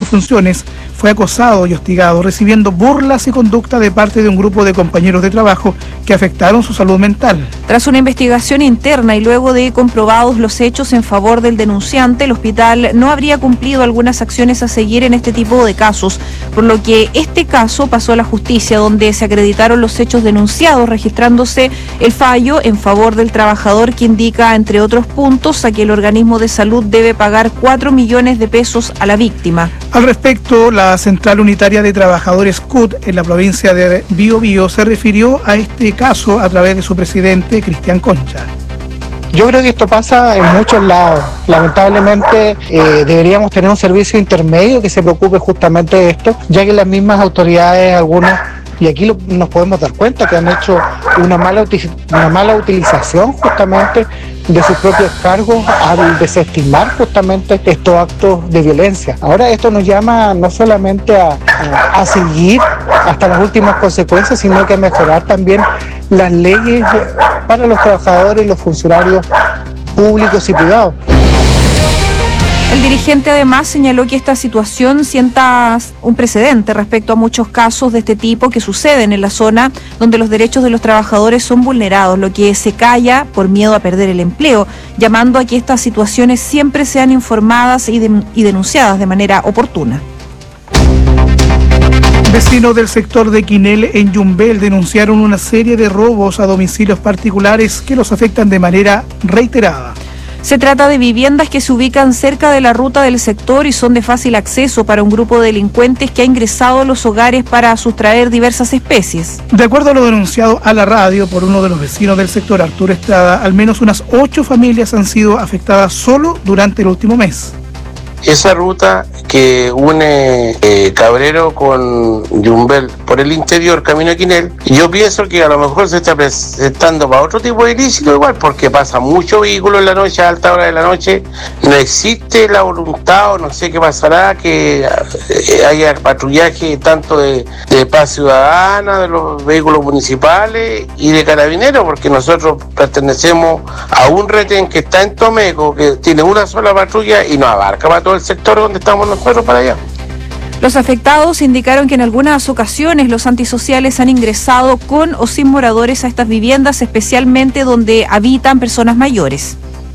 funciones, fue acosado y hostigado, recibiendo burlas y conducta de parte de un grupo de compañeros de trabajo que afectaron su salud mental. Tras una investigación interna y luego de comprobados los hechos en favor del denunciante, el hospital no habría cumplido algunas acciones a seguir en este tipo de casos, por lo que este caso pasó a la justicia, donde se acreditaron los hechos denunciados, registrándose el fallo en favor del trabajador que indica, entre otros puntos, a que el organismo de salud debe pagar 4 millones de pesos a la víctima. Al respecto, la Central Unitaria de Trabajadores CUT en la provincia de Biobío se refirió a este caso a través de su presidente, Cristian Concha. Yo creo que esto pasa en muchos lados. Lamentablemente deberíamos tener un servicio intermedio que se preocupe justamente de esto, ya que las mismas autoridades, algunas, y aquí nos podemos dar cuenta que han hecho una mala utilización justamente de sus propios cargos al desestimar justamente estos actos de violencia. Ahora esto nos llama no solamente a seguir hasta las últimas consecuencias, sino que a mejorar también las leyes para los trabajadores y los funcionarios públicos y privados. El dirigente además señaló que esta situación sienta un precedente respecto a muchos casos de este tipo que suceden en la zona donde los derechos de los trabajadores son vulnerados, lo que se calla por miedo a perder el empleo, llamando a que estas situaciones siempre sean informadas y denunciadas de manera oportuna. Vecinos del sector de Quinel en Yumbel denunciaron una serie de robos a domicilios particulares que los afectan de manera reiterada. Se trata de viviendas que se ubican cerca de la ruta del sector y son de fácil acceso para un grupo de delincuentes que ha ingresado a los hogares para sustraer diversas especies. De acuerdo a lo denunciado a la radio por uno de los vecinos del sector, Arturo Estrada, al menos unas 8 familias han sido afectadas solo durante el último mes. Esa ruta que une Cabrero con Yumbel por el interior, camino a Quinel, yo pienso que a lo mejor se está presentando para otro tipo de ilícito igual, porque pasa mucho vehículo en la noche, a alta hora de la noche, no existe la voluntad o no sé qué pasará, que haya patrullaje tanto de paz ciudadana, de los vehículos municipales y de carabineros, porque nosotros pertenecemos a un retén que está en Tomeco, que tiene una sola patrulla y no abarca para todo el sector donde estamos nosotros para allá. Los afectados indicaron que en algunas ocasiones los antisociales han ingresado con o sin moradores a estas viviendas, especialmente donde habitan personas mayores.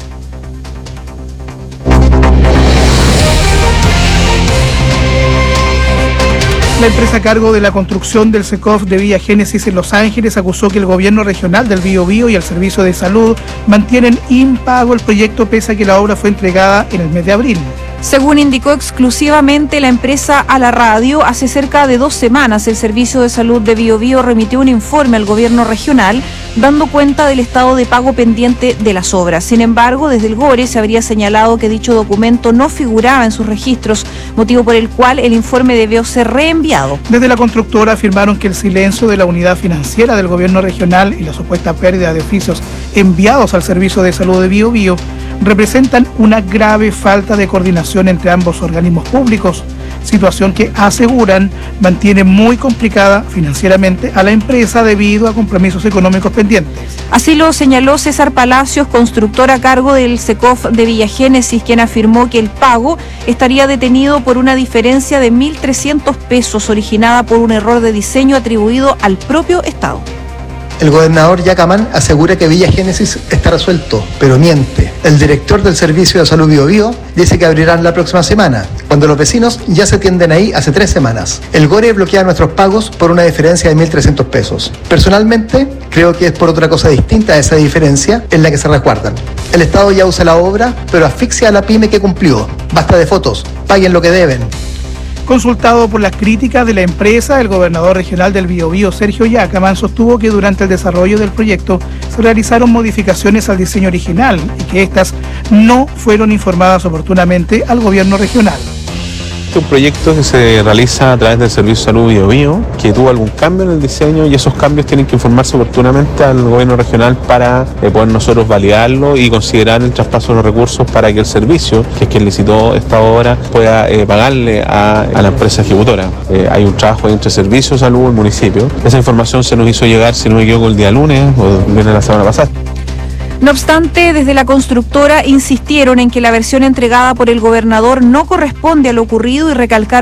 La empresa a cargo de la construcción del SECOF de Villa Génesis en Los Ángeles acusó que el gobierno regional del Biobío y el Servicio de Salud mantienen impago el proyecto pese a que la obra fue entregada en el mes de abril. Según indicó exclusivamente la empresa a la radio, hace cerca de 2 semanas el Servicio de Salud de Biobío remitió un informe al gobierno regional dando cuenta del estado de pago pendiente de las obras. Sin embargo, desde el GORE se habría señalado que dicho documento no figuraba en sus registros, motivo por el cual el informe debió ser reenviado. Desde la constructora afirmaron que el silencio de la unidad financiera del gobierno regional y la supuesta pérdida de oficios enviados al Servicio de Salud de Biobío representan una grave falta de coordinación entre ambos organismos públicos, situación que aseguran mantiene muy complicada financieramente a la empresa debido a compromisos económicos pendientes. Así lo señaló César Palacios, constructor a cargo del SECOF de Villa Génesis, quien afirmó que el pago estaría detenido por una diferencia de 1.300 pesos originada por un error de diseño atribuido al propio Estado. El gobernador Yacamán asegura que Villa Génesis está resuelto, pero miente. El director del Servicio de Salud Biobío dice que abrirán la próxima semana, cuando los vecinos ya se tienden ahí hace 3 semanas. El GORE bloquea nuestros pagos por una diferencia de 1.300 pesos. Personalmente, creo que es por otra cosa distinta a esa diferencia en la que se resguardan. El Estado ya usa la obra, pero asfixia a la pyme que cumplió. Basta de fotos, paguen lo que deben. Consultado por las críticas de la empresa, el gobernador regional del Biobío, Sergio Yacamán, sostuvo que durante el desarrollo del proyecto se realizaron modificaciones al diseño original y que estas no fueron informadas oportunamente al gobierno regional. Este es un proyecto que se realiza a través del Servicio de Salud Biobío, que tuvo algún cambio en el diseño y esos cambios tienen que informarse oportunamente al gobierno regional para poder nosotros validarlo y considerar el traspaso de los recursos para que el servicio, que es quien licitó esta obra, pueda pagarle a la empresa ejecutora. Hay un trabajo entre Servicio de Salud y el municipio. Esa información se nos hizo llegar, si no me equivoco, el día lunes o viene la semana pasada. No obstante, desde la constructora insistieron en que la versión entregada por el gobernador no corresponde a lo ocurrido y recalcaron